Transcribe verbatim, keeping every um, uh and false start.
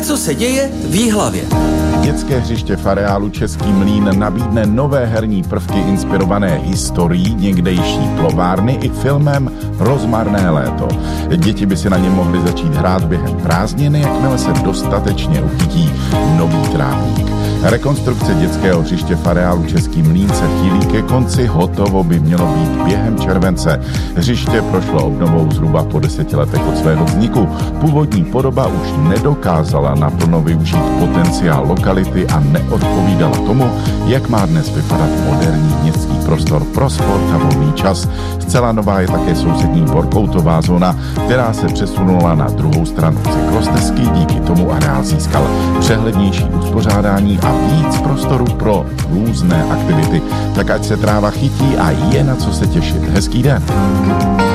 co se děje v Jihlavě. Dětské hřiště v areálu Český Mlýn nabídne nové herní prvky inspirované historií někdejší plovárny i filmem Rozmarné léto. Děti by si na něm mohly začít hrát během prázdniny, jakmile se dostatečně uchytí nový trávník. Rekonstrukce dětského hřiště v areálu Český Mlýn se chýlí ke konci, hotovo by mělo být během července. Hřiště prošlo obnovou zhruba po deseti letech od svého vzniku. Původní podoba už nedokázala naplno využít potenciál lokality a neodpovídala tomu, jak má dnes vypadat moderní městský prostor pro sport a volný čas. Zcela nová je také sousední workoutová zóna, která se přesunula na druhou stranu cyklostezky. Díky tomu areál získal přehlednější uspořádání a víc prostoru pro různé aktivity. Tak ať se tráva chytí a je na co se těšit. Hezký den.